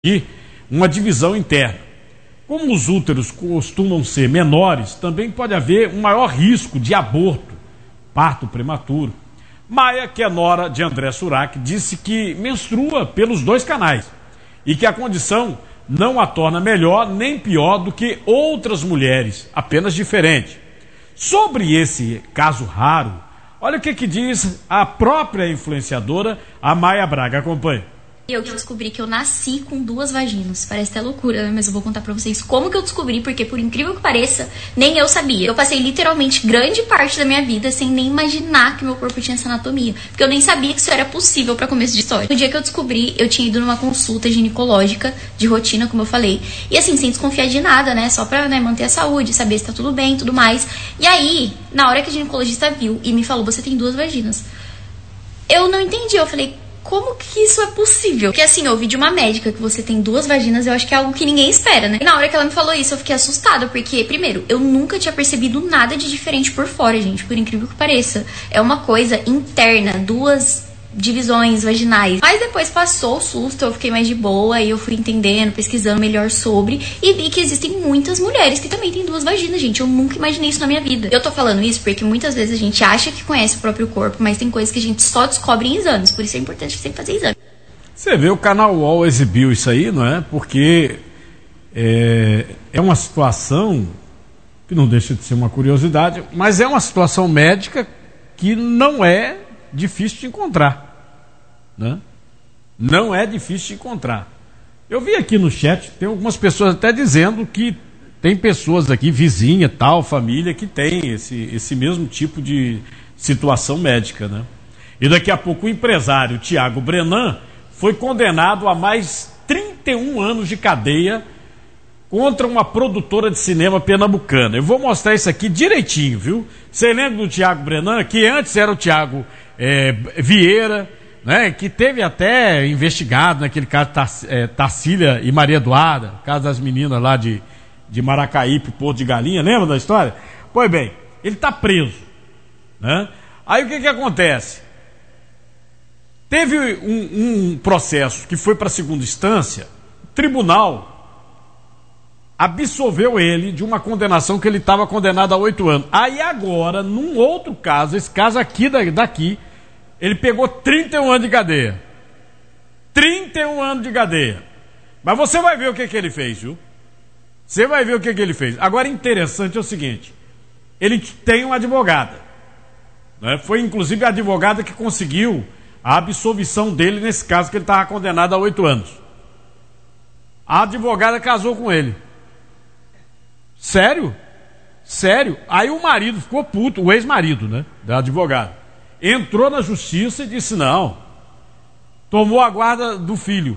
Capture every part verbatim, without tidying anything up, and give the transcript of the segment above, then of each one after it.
e uma divisão interna. Como os úteros costumam ser menores, também pode haver um maior risco de aborto, parto prematuro. Maia, que é nora de André Surak, disse que menstrua pelos dois canais e que a condição não a torna melhor nem pior do que outras mulheres, apenas diferente. Sobre esse caso raro, olha o que, que diz a própria influenciadora, a Maia Braga. Acompanhe. Eu que descobri que eu nasci com duas vaginas. Parece até loucura, né? Mas eu vou contar pra vocês como que eu descobri, porque por incrível que pareça, nem eu sabia. Eu passei literalmente grande parte da minha vida sem nem imaginar que meu corpo tinha essa anatomia. Porque eu nem sabia que isso era possível pra começo de história. No dia que eu descobri, eu tinha ido numa consulta ginecológica de rotina, como eu falei. E assim, sem desconfiar de nada, né? Só pra, né, manter a saúde, saber se tá tudo bem e tudo mais. E aí, na hora que a ginecologista viu e me falou, você tem duas vaginas, eu não entendi. Eu falei, como que isso é possível? Porque assim, eu ouvi de uma médica que você tem duas vaginas, eu acho que é algo que ninguém espera, né? E na hora que ela me falou isso, eu fiquei assustada, porque, primeiro, eu nunca tinha percebido nada de diferente por fora, gente, por incrível que pareça. É uma coisa interna, duas divisões vaginais. Mas depois passou o susto, eu fiquei mais de boa, e eu fui entendendo, pesquisando melhor sobre, e vi que existem muitas mulheres que também têm duas vaginas, gente. Eu nunca imaginei isso na minha vida. Eu tô falando isso porque muitas vezes a gente acha que conhece o próprio corpo, mas tem coisas que a gente só descobre em exames, por isso é importante sempre fazer exame. Você vê, o canal U O L exibiu isso aí, não é? Porque é, é uma situação que não deixa de ser uma curiosidade, mas é uma situação médica que não é difícil de encontrar, né? Não é difícil de encontrar. Eu vi aqui no chat, tem algumas pessoas até dizendo que tem pessoas aqui, vizinha, tal, família, que tem esse, esse mesmo tipo de situação médica, né? E daqui a pouco o empresário Tiago Brenan foi condenado a mais trinta e um anos de cadeia contra uma produtora de cinema pernambucana. Eu vou mostrar isso aqui direitinho, viu? Você lembra do Tiago Brenan, que antes era o Tiago é, Vieira, né? Que teve até investigado naquele caso é, Tarsília e Maria Eduarda, caso das meninas lá de, de Maracaípe, Porto de Galinha, lembra da história? Pois bem, ele está preso, né? Aí o que que acontece? Teve um, um processo que foi para a segunda instância, o tribunal absolveu ele de uma condenação que ele estava condenado a oito anos. Aí agora, num outro caso, esse caso aqui daqui, ele pegou trinta e um anos de cadeia. trinta e um anos de cadeia. Mas você vai ver o que, que ele fez, viu? Você vai ver o que, que ele fez. Agora, interessante é o seguinte, ele tem uma advogada, né? Foi inclusive a advogada que conseguiu a absolvição dele nesse caso que ele estava condenado a oito anos. A advogada casou com ele. Sério? Sério? Aí o marido ficou puto, o ex-marido, né, da advogada, entrou na justiça e disse não, tomou a guarda do filho.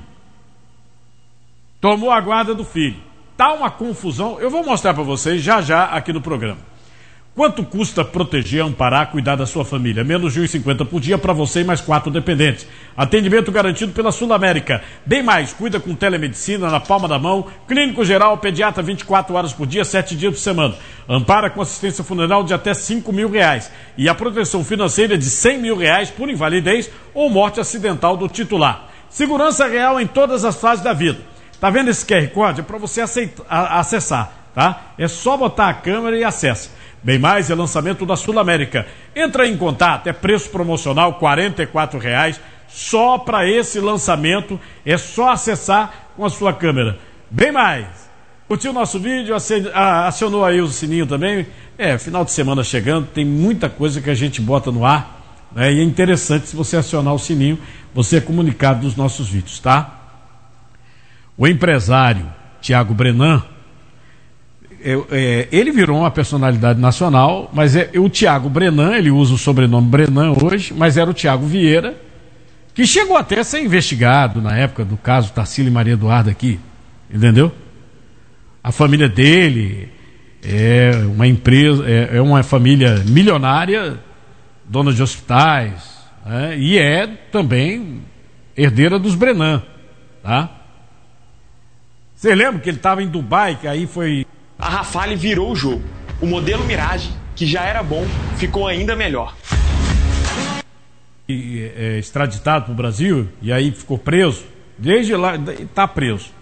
Tomou a guarda do filho. Tá uma confusão, eu vou mostrar para vocês já já aqui no programa. Quanto custa proteger, amparar, cuidar da sua família? Menos de um real e cinquenta centavos por dia para você e mais quatro dependentes. Atendimento garantido pela Sul América. Bem mais, cuida com telemedicina na palma da mão. Clínico geral, pediatra vinte e quatro horas por dia, sete dias por semana. Ampara com assistência funeral de até cinco mil reais. E a proteção financeira de cem mil reais por invalidez ou morte acidental do titular. Segurança real em todas as fases da vida. Tá vendo esse Q R Code? É para você aceitar, a, acessar, tá? É só botar a câmera e acessa. Bem mais é lançamento da Sul América. Entra em contato, é preço promocional quarenta e quatro reais só para esse lançamento. É só acessar com a sua câmera. Bem mais. Curtiu o nosso vídeo? Acionou aí o sininho também? É, final de semana chegando, tem muita coisa que a gente bota no ar, né? E é interessante, se você acionar o sininho, você é comunicado dos nossos vídeos, tá? O empresário Tiago Brenan, Eu, é, ele virou uma personalidade nacional, mas é, o Tiago Brenan, ele usa o sobrenome Brenan hoje, mas era o Tiago Vieira, que chegou até a ser investigado na época do caso Tarsília e Maria Eduarda aqui, entendeu? A família dele é uma empresa, é, é uma família milionária, dona de hospitais, né? E é também herdeira dos Brenan, tá? Você lembra que ele estava em Dubai, que aí foi... A Rafale virou o jogo. O modelo Mirage, que já era bom, ficou ainda melhor. E, é, extraditado para o Brasil, e aí ficou preso. Desde lá, está preso.